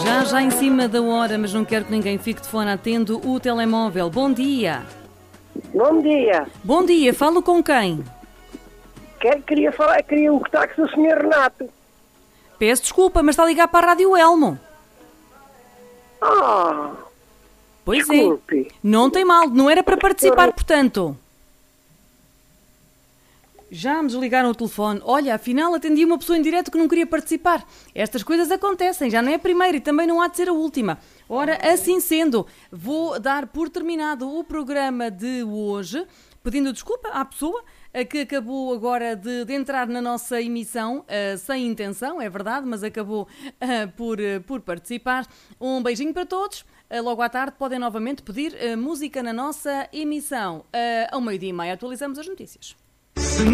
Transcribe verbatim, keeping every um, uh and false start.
Já, já em cima da hora, mas não quero que ninguém fique de fora, atendo o telemóvel. Bom dia. Bom dia. Bom dia, falo com quem? Quem queria falar? Queria o contacto do senhor Renato. Peço desculpa, mas está a ligar para a Rádio Elmo. Ah, Pois desculpe. é. Não tem mal, não era para participar, portanto. Já me desligaram o telefone. Olha, afinal atendi uma pessoa em direto que não queria participar. Estas coisas acontecem, já não é a primeira e também não há de ser a última. Ora, assim sendo, vou dar por terminado o programa de hoje, pedindo desculpa à pessoa que acabou agora de, de entrar na nossa emissão, uh, sem intenção, é verdade, mas acabou uh, por, uh, por participar. Um beijinho para todos. Uh, logo à tarde podem novamente pedir uh, música na nossa emissão. Uh, ao meio-dia e meia atualizamos as notícias.